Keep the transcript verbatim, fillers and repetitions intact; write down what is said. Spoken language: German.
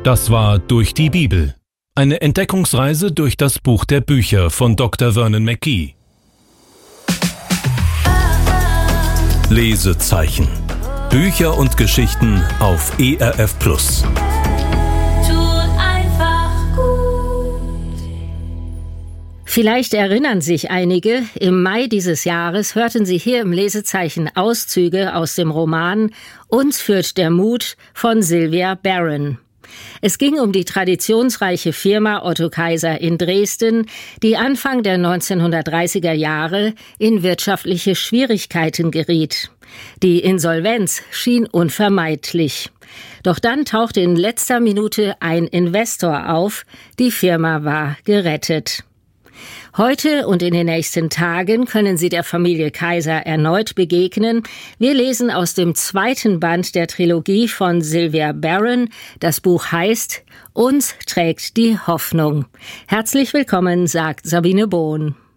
Das war Durch die Bibel. Eine Entdeckungsreise durch das Buch der Bücher von Doktor Vernon McGee. Lesezeichen. Bücher und Geschichten auf E R F Plus. Vielleicht erinnern sich einige, im Mai dieses Jahres hörten Sie hier im Lesezeichen Auszüge aus dem Roman Uns führt der Mut von Sylvia Barron. Es ging um die traditionsreiche Firma Otto Kaiser in Dresden, die Anfang der neunzehnhundertdreißiger Jahre in wirtschaftliche Schwierigkeiten geriet. Die Insolvenz schien unvermeidlich. Doch dann tauchte in letzter Minute ein Investor auf, die Firma war gerettet. Heute und in den nächsten Tagen können Sie der Familie Kaiser erneut begegnen. Wir lesen aus dem zweiten Band der Trilogie von Sylvia Barron. Das Buch heißt Uns trägt die Hoffnung. Herzlich willkommen, sagt Sabine Bohn.